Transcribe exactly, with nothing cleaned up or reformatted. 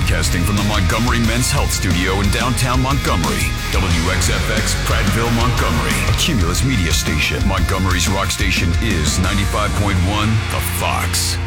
Broadcasting from the Montgomery Men's Health Studio in downtown Montgomery. W X F X, Prattville, Montgomery. A Cumulus media station. Montgomery's rock station is ninety-five point one The Fox.